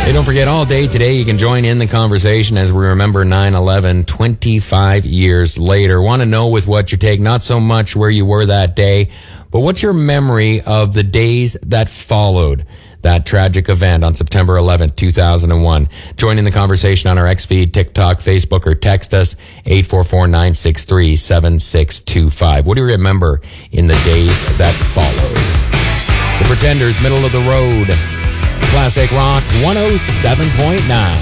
Hey, don't forget, all day today you can join in the conversation as we remember 9/11 25 years later. Want to know with what you take, not so much where you were that day, but what's your memory of the days that followed that tragic event on September 11th, 2001. Join in the conversation on our X feed, TikTok, Facebook, or text us 844-963-7625. What do you remember in the days that followed? The Pretenders, Middle of the Road. Classic Rock 107.9.